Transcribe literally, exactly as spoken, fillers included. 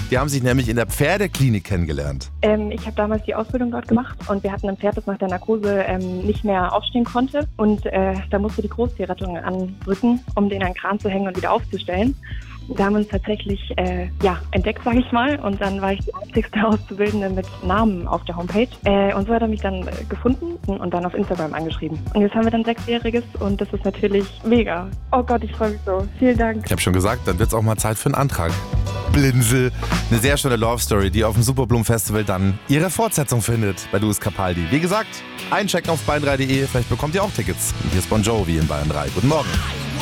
Die haben sich nämlich in der Pferdeklinik kennengelernt. Ähm, ich habe damals die Ausbildung dort gemacht und wir hatten ein Pferd, das nach der Narkose ähm, nicht mehr aufstehen konnte. Und äh, da musste die Großtierrettung anrücken, um den an den Kran zu hängen und wieder aufzustellen. Da haben wir uns tatsächlich äh, ja, entdeckt, sage ich mal. Und dann war ich die einzigste Auszubildende mit Namen auf der Homepage. Äh, und so hat er mich dann äh, gefunden und dann auf Instagram angeschrieben. Und jetzt haben wir dann Sechsjähriges und das ist natürlich mega. Oh Gott, ich freue mich so. Vielen Dank. Ich habe schon gesagt, dann wird es auch mal Zeit für einen Antrag. Blinzel. Eine sehr schöne Love Story, die auf dem Superblumen Festival dann ihre Fortsetzung findet bei Louis Capaldi. Wie gesagt, einchecken auf bayern drei punkt de, vielleicht bekommt ihr auch Tickets. Und hier ist Bon Jovi in Bayern drei. Guten Morgen.